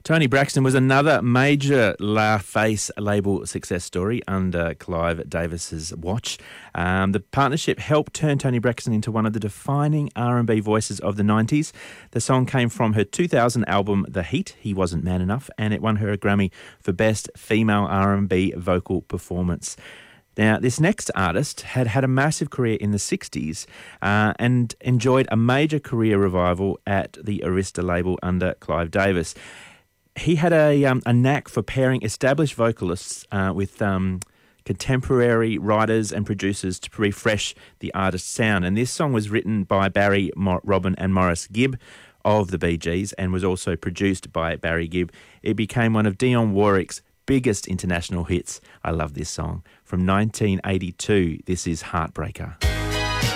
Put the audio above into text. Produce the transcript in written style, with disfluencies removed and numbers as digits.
Tony Braxton was another major La Face label success story under Clive Davis's watch. The partnership helped turn Tony Braxton into one of the defining R&B voices of the 90s. The song came from her 2000 album The Heat, He Wasn't Man Enough, and it won her a Grammy for Best Female R&B Vocal Performance. Now, this next artist had a massive career in the 60s and enjoyed a major career revival at the Arista label under Clive Davis. He had a knack for pairing established vocalists with contemporary writers and producers to refresh the artist's sound. And this song was written by Barry, Robin and Maurice Gibb of the Bee Gees and was also produced by Barry Gibb. It became one of Dionne Warwick's biggest international hits. I love this song. From 1982, this is Heartbreaker.